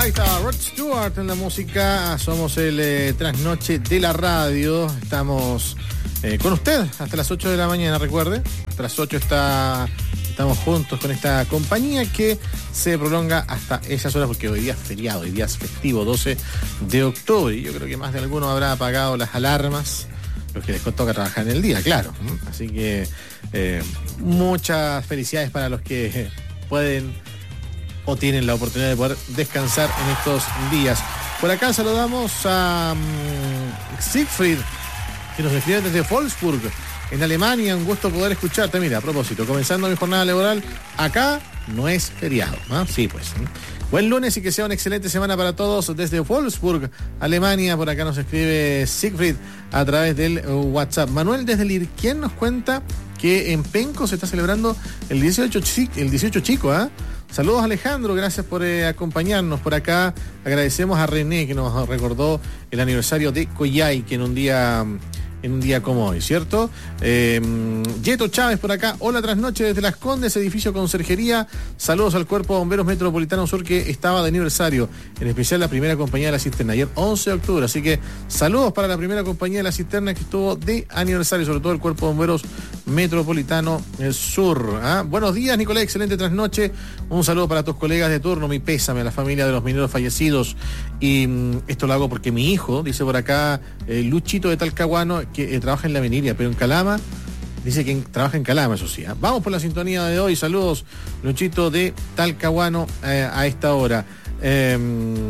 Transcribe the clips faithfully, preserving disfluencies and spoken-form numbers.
Ahí está Rod Stewart en la música. Somos el eh, trasnoche de la radio. Estamos eh, con usted hasta las ocho de la mañana, recuerde. Hasta las ocho está, estamos juntos con esta compañía que se prolonga hasta esas horas porque hoy día es feriado, hoy día es festivo, doce de octubre. Y yo creo que más de alguno habrá apagado las alarmas, los que les toca trabajar en el día, claro. Así que eh, muchas felicidades para los que pueden o tienen la oportunidad de poder descansar en estos días. Por acá saludamos a um, Siegfried, que nos escribe desde Wolfsburg, en Alemania. Un gusto poder escucharte. Mira, a propósito, comenzando mi jornada laboral, acá no es feriado, ¿no? Sí, pues. ¿eh? Buen lunes y que sea una excelente semana para todos desde Wolfsburg, Alemania. Por acá nos escribe Siegfried a través del WhatsApp. Manuel desde Lirquien nos cuenta que en Penco se está celebrando el dieciocho, el dieciocho chico, ¿ah? ¿eh? Saludos Alejandro, gracias por eh, acompañarnos por acá. Agradecemos a René que nos recordó el aniversario de Coyhai, que en un día en un día como hoy, ¿cierto? Eh, Yeto Chávez por acá, hola trasnoche desde Las Condes, edificio Conserjería. Saludos al Cuerpo de Bomberos Metropolitano Sur que estaba de aniversario, en especial la primera compañía de la cisterna, ayer once de octubre, así que saludos para la primera compañía de la cisterna que estuvo de aniversario, sobre todo el Cuerpo de Bomberos Metropolitano Sur. ¿Ah? Buenos días Nicolás, excelente trasnoche, un saludo para tus colegas de turno, mi pésame a la familia de los mineros fallecidos, y mm, esto lo hago porque mi hijo, dice por acá, eh, Luchito de Talcahuano, que eh, trabaja en La Veniria, pero en Calama, dice que en, trabaja en Calama, eso sí. ¿eh? Vamos por la sintonía de hoy, saludos Luchito de Talcahuano eh, a esta hora. Eh,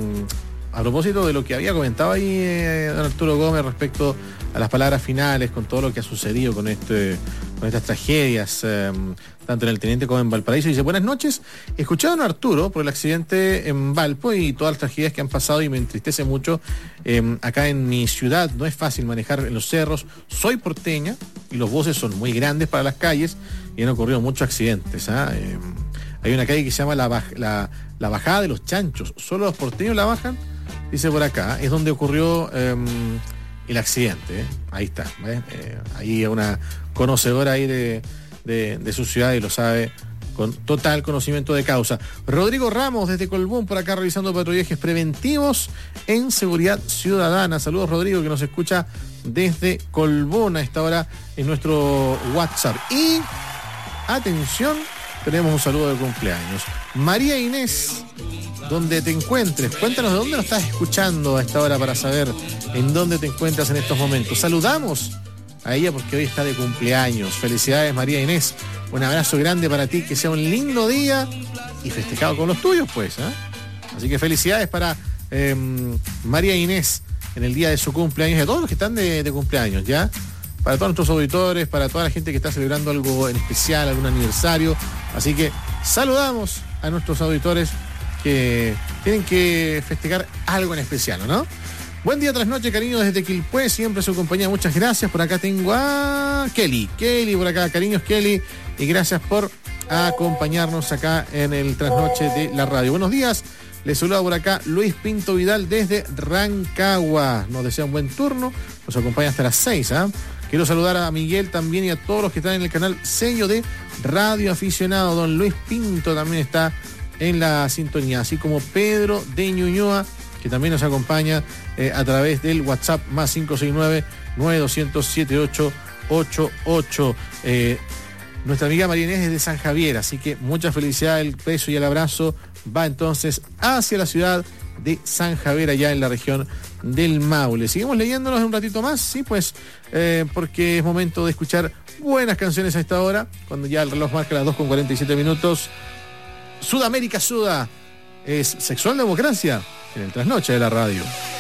a propósito de lo que había comentado ahí eh, don Arturo Gómez respecto a las palabras finales, con todo lo que ha sucedido con este con estas tragedias, eh, tanto en el Teniente como en Valparaíso. Dice, buenas noches, escuché a don Arturo por el accidente en Valpo y todas las tragedias que han pasado y me entristece mucho. Eh, acá en mi ciudad no es fácil manejar en los cerros, soy porteña y los buses son muy grandes para las calles y han ocurrido muchos accidentes. ¿ah? Eh, hay una calle que se llama la, baj la, la Bajada de los Chanchos, solo los porteños la bajan, dice por acá, es donde ocurrió eh, el accidente. ¿eh? Ahí está, ¿ves? Eh, ahí una conocedora ahí de, de, de su ciudad y lo sabe con total conocimiento de causa. Rodrigo Ramos desde Colbún por acá realizando patrullajes preventivos en seguridad ciudadana. Saludos Rodrigo que nos escucha desde Colbún a esta hora en nuestro WhatsApp. Y atención, tenemos un saludo de cumpleaños. María Inés, donde te encuentres, cuéntanos de dónde nos estás escuchando a esta hora para saber en dónde te encuentras en estos momentos. Saludamos a ella porque hoy está de cumpleaños. Felicidades María Inés, un abrazo grande para ti, que sea un lindo día y festejado con los tuyos pues. ¿eh? Así que felicidades para eh, María Inés en el día de su cumpleaños y a todos los que están de, de cumpleaños, ¿ya? Para todos nuestros auditores, para toda la gente que está celebrando algo en especial, algún aniversario. Así que saludamos a nuestros auditores que tienen que festejar algo en especial, ¿no? Buen día tras noche, cariño, desde Quilpué, siempre su compañía, muchas gracias. Por acá tengo a Kelly, Kelly por acá, cariños Kelly, y gracias por acompañarnos acá en el trasnoche de la radio. Buenos días, les saluda por acá Luis Pinto Vidal desde Rancagua, nos desea un buen turno, nos acompaña hasta las seis, ¿ah? ¿eh? Quiero saludar a Miguel también y a todos los que están en el canal Sello de Radio Aficionado. Don Luis Pinto también está en la sintonía, así como Pedro de Ñuñoa, que también nos acompaña eh, a través del WhatsApp más cinco seis nueve, nueve dos cero cero, siete ocho ocho ocho. Eh, nuestra amiga María Inés es de San Javier, así que mucha felicidad, el beso y el abrazo va entonces hacia la ciudad de San Javier, allá en la región del Maule. Seguimos leyéndonos un ratito más, sí, pues, eh, porque es momento de escuchar buenas canciones a esta hora, cuando ya el reloj marca las dos con cuarenta y siete minutos. Sudamérica Suda es Sexual Democracia en el trasnoche de la radio.